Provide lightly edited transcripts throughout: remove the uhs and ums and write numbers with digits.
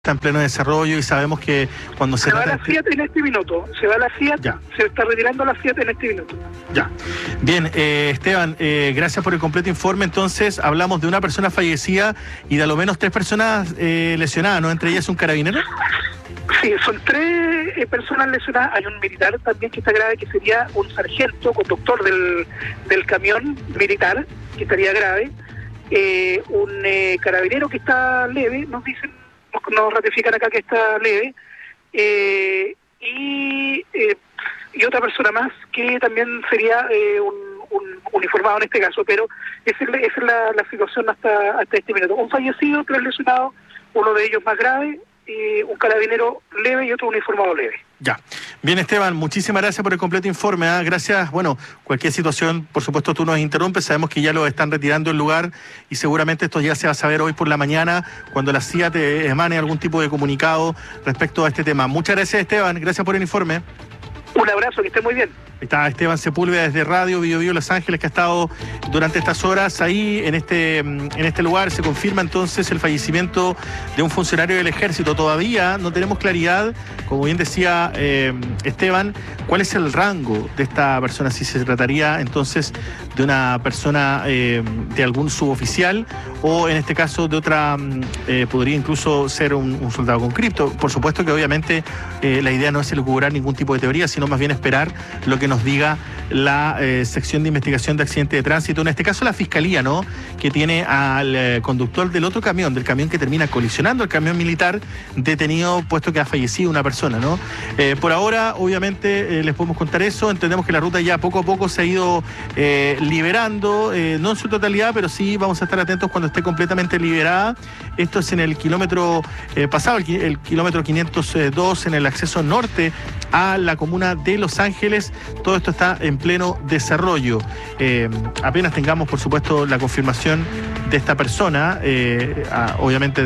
está en pleno desarrollo y sabemos que cuando se va la Fiat en este minuto, se va la Fiat, ya. Se está retirando la Fiat en este minuto. Ya. Bien, Esteban, gracias por el completo informe. Entonces, hablamos de una persona fallecida y de a lo menos 3 personas lesionadas, ¿no? Entre ellas un carabinero. Sí, son 3 personas lesionadas. Hay un militar también que está grave, que sería un sargento, conductor del camión militar, que estaría grave. Un carabinero que está leve, nos dicen, nos ratifican acá que está leve, y otra persona más que también sería un uniformado en este caso, pero esa es la situación hasta este minuto. Un fallecido, 3 lesionados, uno de ellos más grave, un carabinero leve y otro uniformado leve. Ya. Bien, Esteban, muchísimas gracias por el completo informe. Gracias. Bueno, cualquier situación, por supuesto, tú nos interrumpes. Sabemos que ya lo están retirando del lugar y seguramente esto ya se va a saber hoy por la mañana cuando la CIA te emane algún tipo de comunicado respecto a este tema. Muchas gracias, Esteban. Gracias por el informe. Un abrazo, que esté muy bien. Está Esteban Sepúlveda desde Radio Biobío Los Ángeles, que ha estado durante estas horas ahí en este lugar. Se confirma entonces el fallecimiento de un funcionario del Ejército. Todavía no tenemos claridad, como bien decía Esteban, cuál es el rango de esta persona, si se trataría entonces de una persona de algún suboficial o en este caso de otra, podría incluso ser un soldado con cripto. Por supuesto que obviamente la idea no es elucubrar ningún tipo de teoría, sino más bien esperar lo que nos diga la sección de investigación de accidente de tránsito, en este caso la Fiscalía, ¿no? Que tiene al conductor del otro camión, del camión que termina colisionando el camión militar, detenido, puesto que ha fallecido una persona, ¿no? Por ahora, obviamente, les podemos contar eso. Entendemos que la ruta ya poco a poco se ha ido liberando, no en su totalidad, pero sí vamos a estar atentos cuando esté completamente liberada. Esto es en el kilómetro pasado, el kilómetro 502, en el acceso norte a la comuna de Los Ángeles. Todo esto está en pleno desarrollo. Apenas tengamos, por supuesto, la confirmación de esta persona, obviamente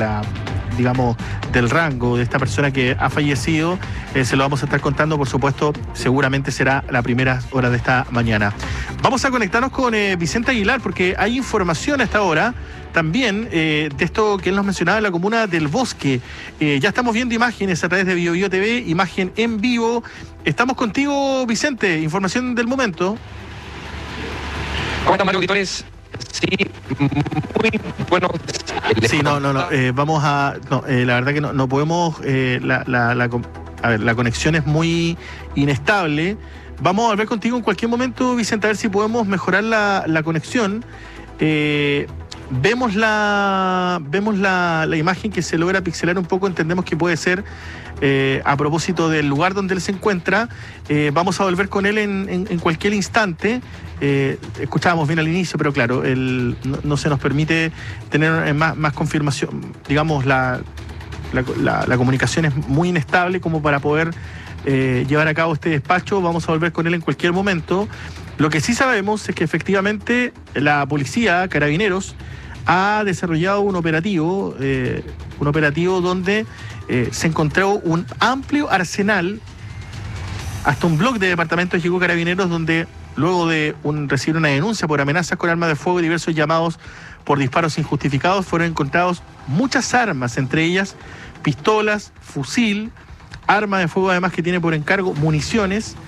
del rango de esta persona que ha fallecido, se lo vamos a estar contando, por supuesto, seguramente será la primera hora de esta mañana. Vamos a conectarnos con Vicente Aguilar, porque hay información a esta hora también de esto que él nos mencionaba en la comuna del Bosque. Ya estamos viendo imágenes a través de BioBio TV, imagen en vivo. Estamos contigo, Vicente, información del momento. ¿Cómo están, Mario Auditores? Sí, muy bueno. Sí, no, vamos a... No, la verdad que no podemos... la conexión es muy inestable. Vamos a volver contigo en cualquier momento, Vicente, a ver si podemos mejorar la conexión. Vemos la imagen que se logra pixelar un poco. Entendemos que puede ser a propósito del lugar donde él se encuentra. Vamos a volver con él en cualquier instante. Escuchábamos bien al inicio, pero claro, no se nos permite tener más confirmación. Digamos, la comunicación es muy inestable como para poder llevar a cabo este despacho. Vamos a volver con él en cualquier momento. Lo que sí sabemos es que efectivamente la policía, Carabineros, ha desarrollado un operativo donde se encontró un amplio arsenal. Hasta un bloque de departamentos llegó Carabineros, donde luego de recibir una denuncia por amenazas con armas de fuego y diversos llamados por disparos injustificados, fueron encontrados muchas armas, entre ellas pistolas, fusil, arma de fuego además que tiene por encargo municiones.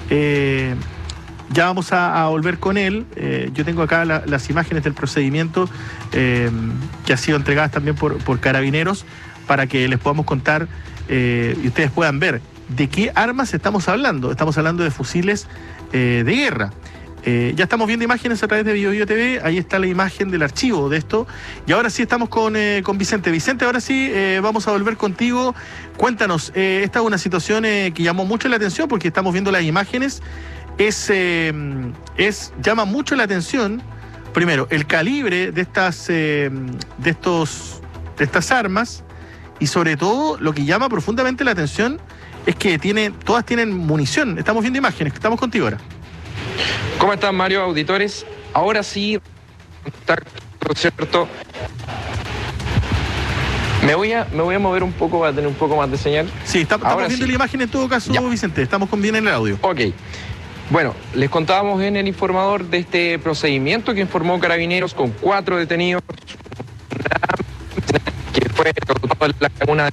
Ya vamos a volver con él. Yo tengo acá las imágenes del procedimiento que ha sido entregadas también por Carabineros para que les podamos contar y ustedes puedan ver de qué armas estamos hablando. Estamos hablando de fusiles de guerra. Ya estamos viendo imágenes a través de BioBio TV. Ahí está la imagen del archivo de esto. Y ahora sí estamos con Vicente. Vicente, ahora sí vamos a volver contigo. Cuéntanos, esta es una situación que llamó mucho la atención porque estamos viendo las imágenes. Llama mucho la atención, primero, el calibre de estas armas, y sobre todo lo que llama profundamente la atención es que todas tienen munición. Estamos viendo imágenes, estamos contigo ahora. ¿Cómo están, Mario Auditores? Ahora sí, ¿cierto? Me voy a mover un poco para tener un poco más de señal. Sí, estamos viendo la imagen en todo caso, ya. Vicente, estamos con bien en el audio. Ok. Bueno, les contábamos en el informador de este procedimiento que informó Carabineros con 4 detenidos, que fue ejecutado en la comuna